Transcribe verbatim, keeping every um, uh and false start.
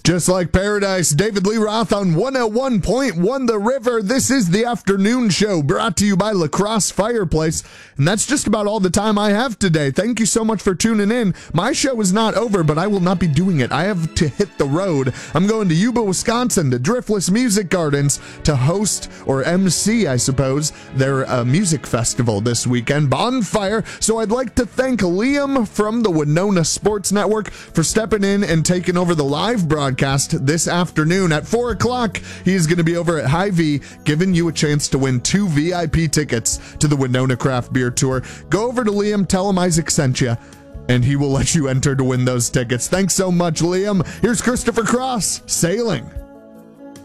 Just like paradise, David Lee Roth on one oh one point one The River. This is the afternoon show brought to you by La Crosse Fireplace. And that's just about all the time I have today. Thank you so much for tuning in. My show is not over, but I will not be doing it. I have to hit the road. I'm going to Yuba, Wisconsin, to Driftless Music Gardens to host, or M C, I suppose, their uh, music festival this weekend, Bonfire. So I'd like to thank Liam from the Winona Sports Network for stepping in and taking over the live broadcast this afternoon at four o'clock. He's going to be over at Hy-Vee giving you a chance to win two V I P tickets to the Winona Craft Beer Tour. Go over to Liam, tell him Isaac sent you, and he will let you enter to win those tickets. Thanks so much, Liam. Here's Christopher Cross, Sailing.